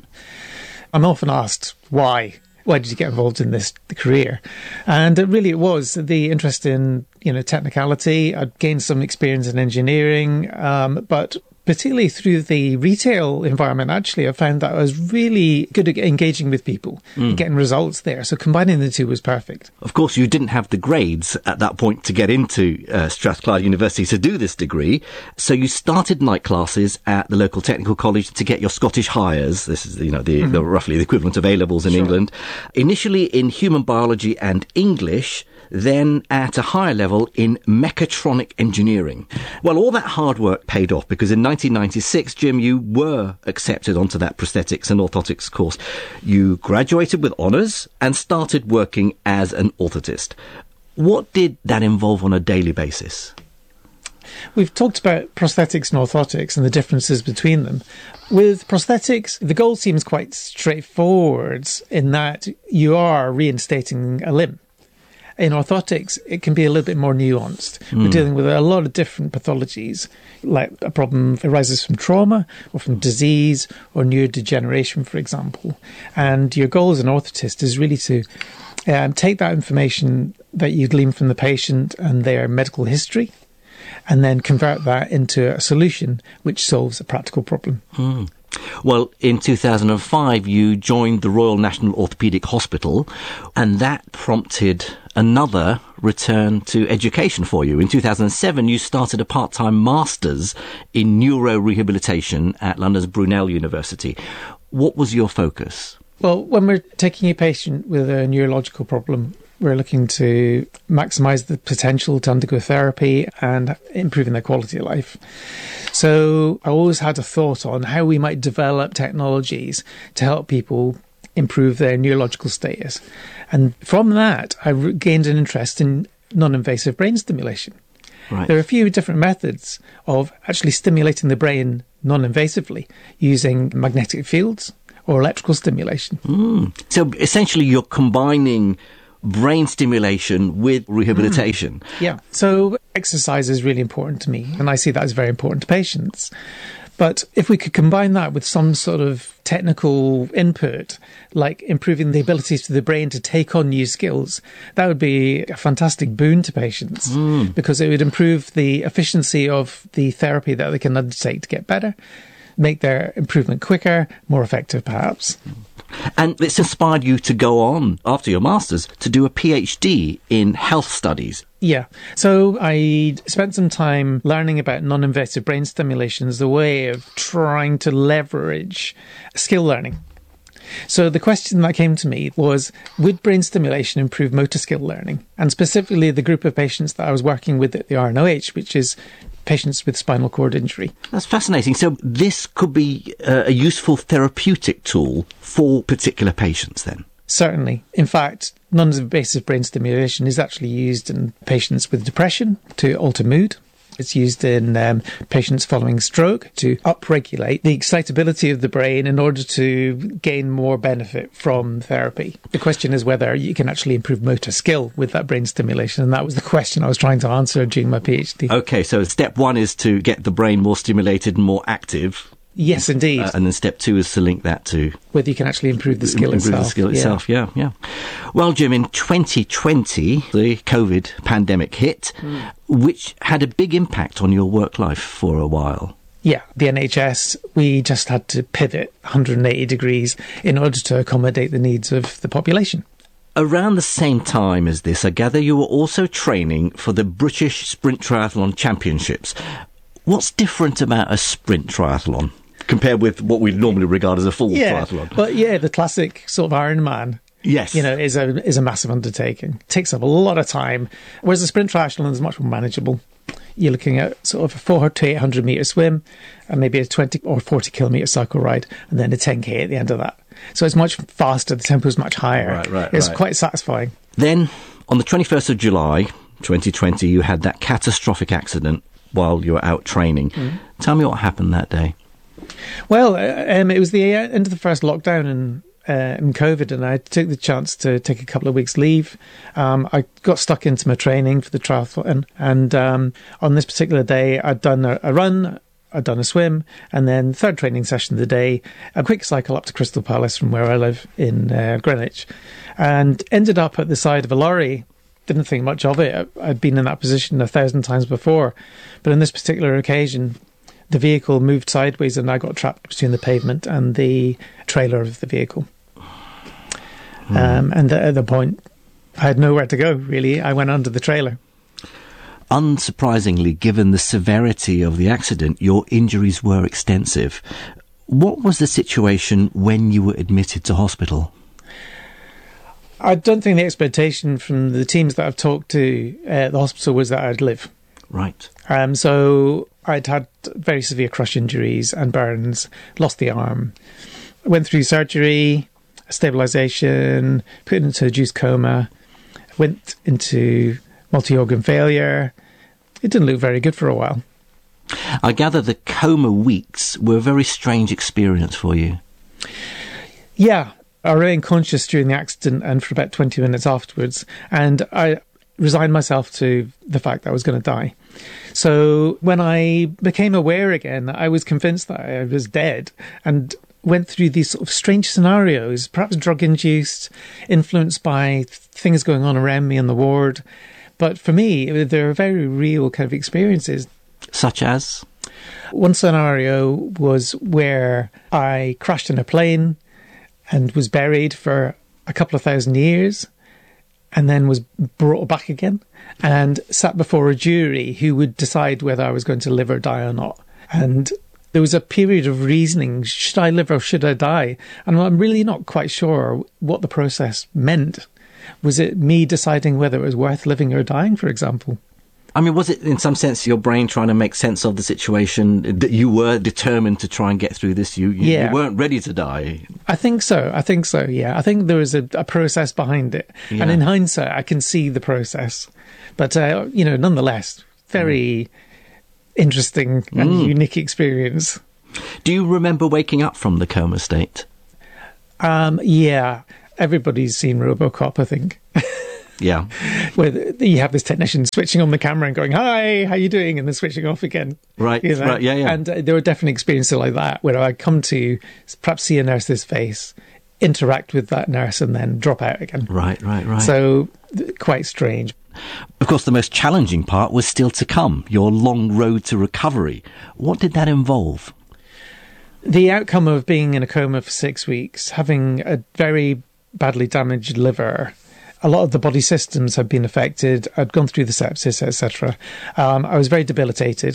[SPEAKER 1] I'm often asked why. Why did you get involved in this career? And it was the interest in, technicality. I'd gained some experience in engineering, but particularly through the retail environment, actually, I found that I was really good at engaging with people, getting results there. So combining the two was perfect.
[SPEAKER 24] Of course, you didn't have the grades at that point to get into Strathclyde University to do this degree. So you started night classes at the local technical college to get your Scottish Highers. This is, the roughly the equivalent of A-levels in England. Initially in human biology and English, then at a higher level in mechatronic engineering. Well, all that hard work paid off because in 1996, Jim, you were accepted onto that prosthetics and orthotics course. You graduated with honours and started working as an orthotist. What did that involve on a daily basis?
[SPEAKER 1] We've talked about prosthetics and orthotics and the differences between them. With prosthetics, the goal seems quite straightforward in that you are reinstating a limb. In orthotics, it can be a little bit more nuanced. We're dealing with a lot of different pathologies, like a problem arises from trauma or from disease or neurodegeneration, for example. And your goal as an orthotist is really to take that information that you glean from the patient and their medical history and then convert that into a solution which solves a practical problem.
[SPEAKER 24] Well, in 2005, you joined the Royal National Orthopaedic Hospital, and that prompted another return to education for you. In 2007, you started a part-time master's in neurorehabilitation at London's Brunel University. What was your focus?
[SPEAKER 1] Well, when we're taking a patient with a neurological problem, We're looking to maximise the potential to undergo therapy and improving their quality of life. So I always had a thought on how we might develop technologies to help people improve their neurological status. And from that, I gained an interest in non-invasive brain stimulation.
[SPEAKER 24] Right.
[SPEAKER 1] There are a few different methods of actually stimulating the brain non-invasively using magnetic fields or electrical stimulation.
[SPEAKER 24] So essentially you're combining brain stimulation with rehabilitation.
[SPEAKER 1] Yeah. So exercise is really important to me, and I see that as very important to patients. But if we could combine that with some sort of technical input, like improving the abilities of the brain to take on new skills, that would be a fantastic boon to patients because it would improve the efficiency of the therapy that they can undertake to get better, make their improvement quicker, more effective perhaps.
[SPEAKER 24] And it's inspired you to go on, after your master's, to do a PhD in health studies.
[SPEAKER 1] Yeah. So I spent some time learning about non-invasive brain stimulation as a way of trying to leverage skill learning. So the question that came to me was, would brain stimulation improve motor skill learning? And specifically the group of patients that I was working with at the RNOH, which is patients with spinal cord injury.
[SPEAKER 24] That's fascinating. So this could be a useful therapeutic tool for particular patients then?
[SPEAKER 1] Certainly. In fact, non-invasive brain stimulation is actually used in patients with depression to alter mood. It's used in patients following stroke to upregulate the excitability of the brain in order to gain more benefit from therapy. The question is whether you can actually improve motor skill with that brain stimulation, and that was the question I was trying to answer during my PhD.
[SPEAKER 24] Okay, so step one is to get the brain more stimulated and more active.
[SPEAKER 1] Yes, indeed.
[SPEAKER 24] And then step two is to link that to
[SPEAKER 1] whether you can actually improve the skill itself.
[SPEAKER 24] Improve the skill itself, yeah. Well, Jim, in 2020, the COVID pandemic hit, which had a big impact on your work life for a while.
[SPEAKER 1] Yeah, the NHS, we just had to pivot 180 degrees in order to accommodate the needs of the population.
[SPEAKER 24] Around the same time as this, I gather you were also training for the British Sprint Triathlon Championships. What's different about a sprint triathlon compared with what we normally regard as a full triathlon?
[SPEAKER 1] But the classic sort of Ironman.
[SPEAKER 24] Yes.
[SPEAKER 1] Is a massive undertaking. It takes up a lot of time, whereas a sprint triathlon is much more manageable. You're looking at sort of a 400 to 800 metre swim and maybe a 20 or 40 kilometre cycle ride and then a 10k at the end of that. So it's much faster, the tempo is much higher. It's quite satisfying.
[SPEAKER 24] Then, on the 21st of July, 2020, you had that catastrophic accident while you were out training. Tell me what happened that day.
[SPEAKER 1] Well, it was the end of the first lockdown in COVID, and I took the chance to take a couple of weeks leave. I got stuck into my training for the triathlon, and on this particular day, I'd done a run, I'd done a swim, and then third training session of the day, a quick cycle up to Crystal Palace from where I live in Greenwich, and ended up at the side of a lorry. Didn't think much of it. I'd been in that position 1,000 times before. But on this particular occasion, the vehicle moved sideways and I got trapped between the pavement and the trailer of the vehicle. And at the point, I had nowhere to go, really. I went under the trailer.
[SPEAKER 24] Unsurprisingly, given the severity of the accident, your injuries were extensive. What was the situation when you were admitted to hospital?
[SPEAKER 1] I don't think the expectation from the teams that I've talked to at the hospital was that I'd live.
[SPEAKER 24] Right.
[SPEAKER 1] So I'd had very severe crush injuries and burns, lost the arm, went through surgery, stabilisation, put into induced coma, went into multi-organ failure. It didn't look very good for a while.
[SPEAKER 24] I gather the coma weeks were a very strange experience for you.
[SPEAKER 1] Yeah. I remained conscious during the accident and for about 20 minutes afterwards, and I resigned myself to the fact that I was going to die. So when I became aware again, I was convinced that I was dead and went through these sort of strange scenarios, perhaps drug-induced, influenced by things going on around me in the ward. But for me, they were very real kind of experiences.
[SPEAKER 24] Such as?
[SPEAKER 1] One scenario was where I crashed in a plane and was buried for a couple of thousand years and then was brought back again and sat before a jury who would decide whether I was going to live or die or not. And there was a period of reasoning, should I live or should I die? And I'm really not quite sure what the process meant. Was it me deciding whether it was worth living or dying, for example?
[SPEAKER 24] I mean, was it in some sense your brain trying to make sense of the situation, that you were determined to try and get through this? You weren't ready to die?
[SPEAKER 1] I think so, yeah. I think there was a process behind it. Yeah. And in hindsight, I can see the process. But, nonetheless, very interesting and unique experience.
[SPEAKER 24] Do you remember waking up from the coma state?
[SPEAKER 1] Yeah. Everybody's seen RoboCop, I think.
[SPEAKER 24] Yeah.
[SPEAKER 1] Where you have this technician switching on the camera and going, "Hi, how you doing?" and then switching off again.
[SPEAKER 24] Right, right, yeah.
[SPEAKER 1] And there were definitely experiences like that where I'd come to perhaps see a nurse's face, interact with that nurse and then drop out again.
[SPEAKER 24] Right.
[SPEAKER 1] So quite strange.
[SPEAKER 24] Of course, the most challenging part was still to come, your long road to recovery. What did that involve?
[SPEAKER 1] The outcome of being in a coma for 6 weeks, having a very badly damaged liver, a lot of the body systems had been affected. I'd gone through the sepsis, etc. I was very debilitated.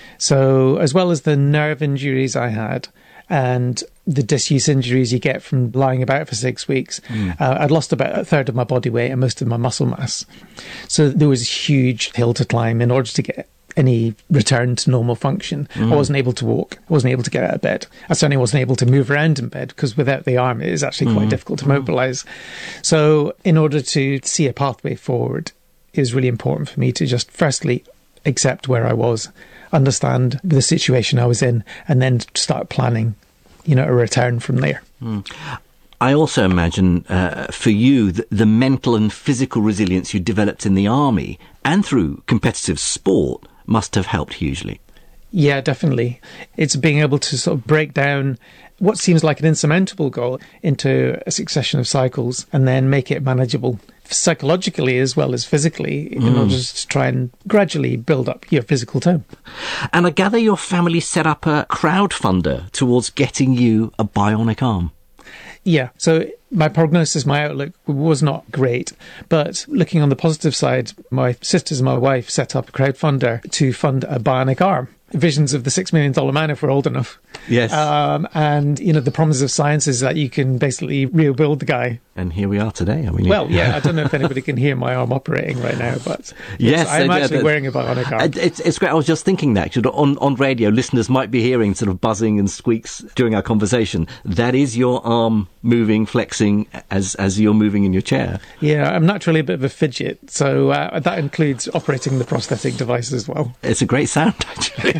[SPEAKER 1] So as well as the nerve injuries I had and the disuse injuries you get from lying about for 6 weeks, I'd lost about a third of my body weight and most of my muscle mass. So there was a huge hill to climb in order to get any return to normal function. I wasn't able to walk. I wasn't able to get out of bed. I certainly wasn't able to move around in bed because without the arm, it is actually quite difficult to mobilise. So in order to see a pathway forward, it was really important for me to just firstly accept where I was, understand the situation I was in, and then start planning, a return from there.
[SPEAKER 24] I also imagine for you the mental and physical resilience you developed in the army and through competitive sport must have helped hugely.
[SPEAKER 1] Yeah, definitely. It's being able to sort of break down what seems like an insurmountable goal into a succession of cycles and then make it manageable psychologically as well as physically in order to try and gradually build up your physical tone.
[SPEAKER 24] And I gather your family set up a crowdfunder towards getting you a bionic arm.
[SPEAKER 1] Yeah, so my prognosis, my outlook was not great. But looking on the positive side, my sisters and my wife set up a crowdfunder to fund a bionic arm. Visions of the $6 million man if we're old enough.
[SPEAKER 24] Yes.
[SPEAKER 1] And, the promise of science is that you can basically rebuild the guy.
[SPEAKER 24] And here we are today. I mean,
[SPEAKER 1] I don't know if anybody can hear my arm operating right now, but yes, I'm actually wearing a bionic arm.
[SPEAKER 24] It's great. I was just thinking that on radio, listeners might be hearing sort of buzzing and squeaks during our conversation. That is your arm moving, flexing as you're moving in your chair.
[SPEAKER 1] Yeah, I'm naturally a bit of a fidget, so that includes operating the prosthetic device as well.
[SPEAKER 24] It's a great sound, actually.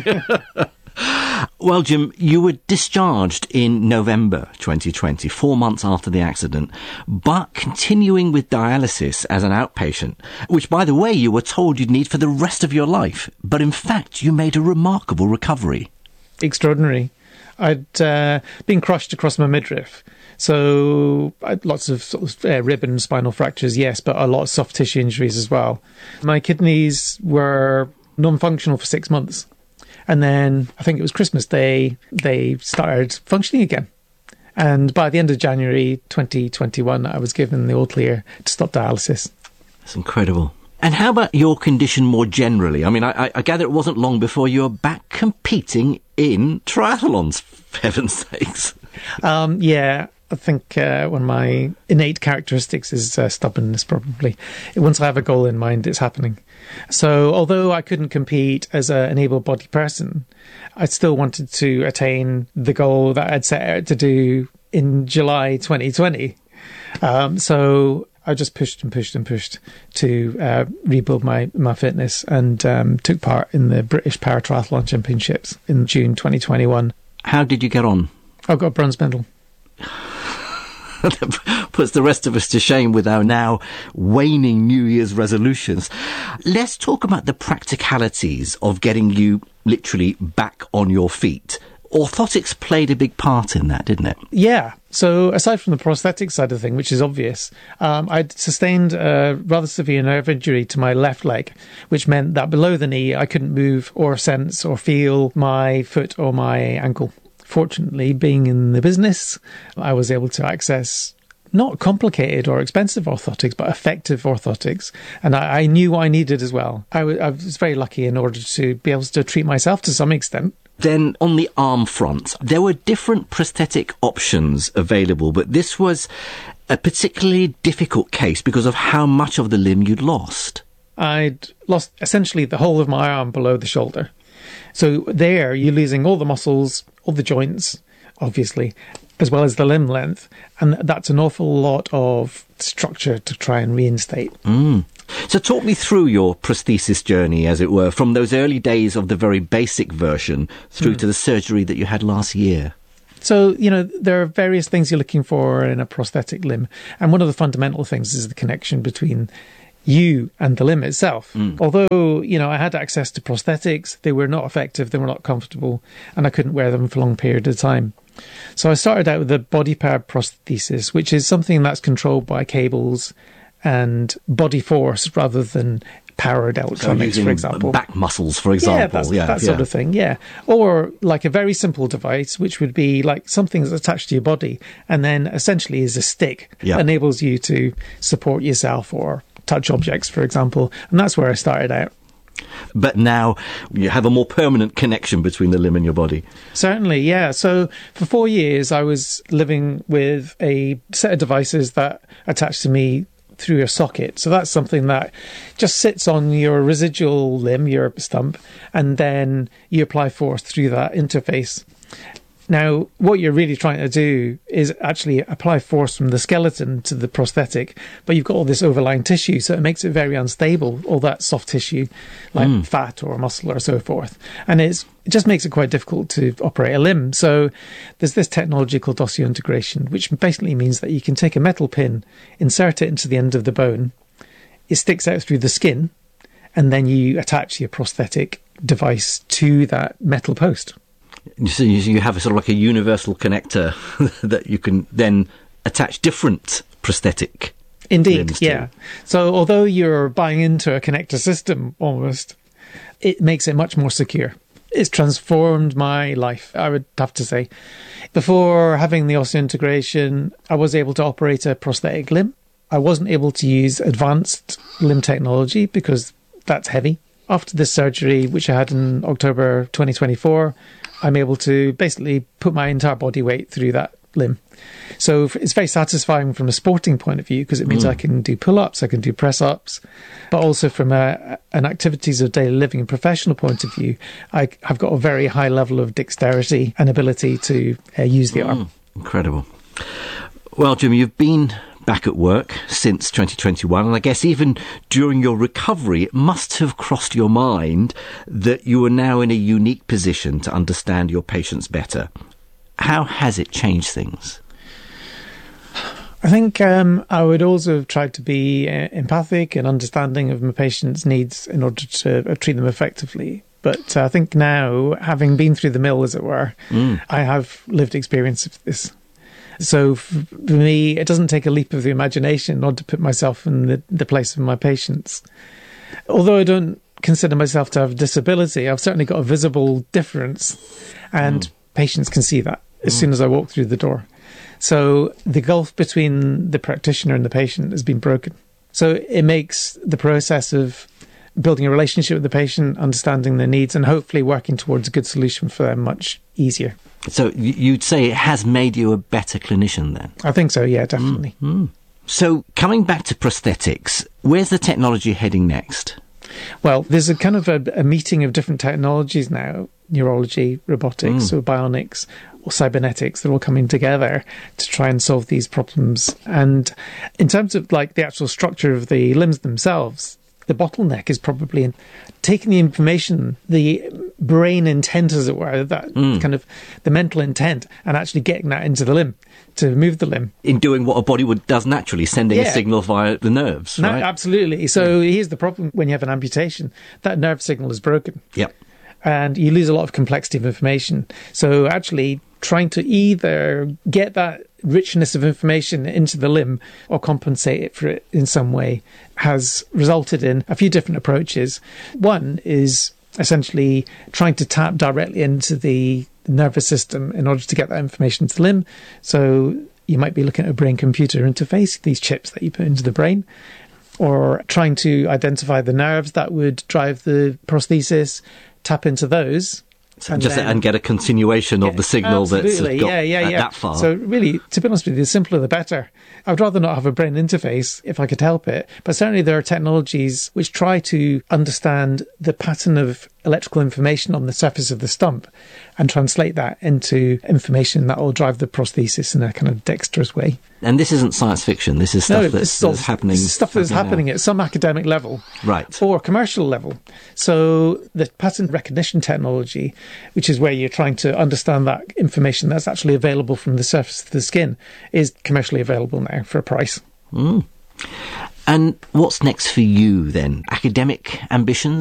[SPEAKER 24] Well, Jim, you were discharged in November 2020, 4 months after the accident, but continuing with dialysis as an outpatient, which, by the way, you were told you'd need for the rest of your life. But in fact, you made a remarkable recovery.
[SPEAKER 1] Extraordinary. I'd been crushed across my midriff. So lots of rib and spinal fractures, yes, but a lot of soft tissue injuries as well. My kidneys were non-functional for 6 months. And then I think it was Christmas Day, they started functioning again. And by the end of January 2021, I was given the all clear to stop dialysis.
[SPEAKER 24] That's incredible. And how about your condition more generally? I mean, I gather it wasn't long before you were back competing in triathlons, for heaven's sakes.
[SPEAKER 1] Yeah. I think one of my innate characteristics is stubbornness, probably. Once I have a goal in mind, it's happening. So although I couldn't compete as an able-bodied person, I still wanted to attain the goal that I'd set out to do in July 2020. So I just pushed to rebuild my fitness and took part in the British Paratriathlon Championships in June 2021.
[SPEAKER 24] How did you get on?
[SPEAKER 1] I got a bronze medal.
[SPEAKER 24] Puts the rest of us to shame with our now waning New Year's resolutions. Let's talk about the practicalities of getting you literally back on your feet. Orthotics played a big part in that, didn't it?
[SPEAKER 1] Yeah. So aside from the prosthetic side of the thing, which is obvious, I'd sustained a rather severe nerve injury to my left leg, which meant that below the knee, I couldn't move or sense or feel my foot or my ankle. Fortunately, being in the business, I was able to access not complicated or expensive orthotics, but effective orthotics. And I knew what I needed as well. I was very lucky in order to be able to treat myself to some extent.
[SPEAKER 24] Then on the arm front, there were different prosthetic options available, but this was a particularly difficult case because of how much of the limb you'd lost.
[SPEAKER 1] I'd lost essentially the whole of my arm below the shoulder. So there, you're losing all the muscles, all the joints, obviously, as well as the limb length. And that's an awful lot of structure to try and reinstate.
[SPEAKER 24] So talk me through your prosthesis journey, as it were, from those early days of the very basic version through to the surgery that you had last year.
[SPEAKER 1] So, there are various things you're looking for in a prosthetic limb. And one of the fundamental things is the connection between you and the limb itself. Although, I had access to prosthetics, they were not effective, they were not comfortable, and I couldn't wear them for a long period of time. So I started out with a body powered prosthesis, which is something that's controlled by cables and body force rather than powered electronics, for example.
[SPEAKER 24] Back muscles, for example.
[SPEAKER 1] Yeah, that sort of thing, yeah. Or like a very simple device, which would be like something that's attached to your body and then essentially is a stick that enables you to support yourself or touch objects, for example. And that's where I started out.
[SPEAKER 24] But now you have a more permanent connection between the limb and your body.
[SPEAKER 1] Certainly, yeah. So for 4 years, I was living with a set of devices that attached to me through a socket. So that's something that just sits on your residual limb, your stump, and then you apply force through that interface. Now, what you're really trying to do is actually apply force from the skeleton to the prosthetic, but you've got all this overlying tissue, so it makes it very unstable, all that soft tissue, like fat or muscle or so forth. And it just makes it quite difficult to operate a limb. So there's this technology called osseointegration, which basically means that you can take a metal pin, insert it into the end of the bone, it sticks out through the skin, and then you attach your prosthetic device to that metal post.
[SPEAKER 24] So you have a sort of like a universal connector that you can then attach different prosthetic
[SPEAKER 1] Indeed, yeah. So although you're buying into a connector system almost, it makes it much more secure. It's transformed my life, I would have to say. Before having the osseointegration, I was able to operate a prosthetic limb. I wasn't able to use advanced limb technology because that's heavy. After this surgery, which I had in October 2024, I'm able to basically put my entire body weight through that limb. So it's very satisfying from a sporting point of view because it means I can do pull-ups, I can do press-ups, but also from an activities of daily living and professional point of view, I have got a very high level of dexterity and ability to use the arm.
[SPEAKER 24] Incredible. Well, Jim, you've been back at work since 2021, and I guess even during your recovery, it must have crossed your mind that you are now in a unique position to understand your patients better. How has it changed things?
[SPEAKER 1] I think I would also have tried to be empathic and understanding of my patients' needs in order to treat them effectively. But I think now, having been through the mill, as it were, I have lived experience of this. So for me, it doesn't take a leap of the imagination not to put myself in the place of my patients. Although I don't consider myself to have a disability, I've certainly got a visible difference, and patients can see that as soon as I walk through the door. So the gulf between the practitioner and the patient has been broken. So it makes the process of building a relationship with the patient, understanding their needs, and hopefully working towards a good solution for them much easier.
[SPEAKER 24] So you'd say it has made you a better clinician then?
[SPEAKER 1] I think so, yeah, definitely.
[SPEAKER 24] So coming back to prosthetics, where's the technology heading next?
[SPEAKER 1] Well, there's a kind of a meeting of different technologies now, neurology, robotics, or bionics, or cybernetics. They're all coming together to try and solve these problems. And in terms of like the actual structure of the limbs themselves, the bottleneck is probably in taking the information, the brain intent, as it were, that kind of the mental intent, and actually getting that into the limb, to move the limb.
[SPEAKER 24] In doing what a body does naturally, sending a signal via the nerves, right?
[SPEAKER 1] No, absolutely. So here's the problem when you have an amputation. That nerve signal is broken.
[SPEAKER 24] Yep.
[SPEAKER 1] And you lose a lot of complexity of information. So actually trying to either get that richness of information into the limb or compensate it for it in some way has resulted in a few different approaches. One is essentially trying to tap directly into the nervous system in order to get that information to the limb. So you might be looking at a brain-computer interface, these chips that you put into the brain, or trying to identify the nerves that would drive the prosthesis, tap into those
[SPEAKER 24] And get a continuation of the signal that's got that far.
[SPEAKER 1] So really, to be honest with you, the simpler the better. I would rather not have a brain interface if I could help it. But certainly there are technologies which try to understand the pattern of electrical information on the surface of the stump and translate that into information that will drive the prosthesis in a kind of dexterous way.
[SPEAKER 24] And this isn't science fiction. This is stuff that's happening.
[SPEAKER 1] Stuff that's happening at some academic level,
[SPEAKER 24] right,
[SPEAKER 1] or commercial level. So the pattern recognition technology, which is where you're trying to understand that information that's actually available from the surface of the skin, is commercially available now for a price.
[SPEAKER 24] And what's next for you then? Academic ambitions?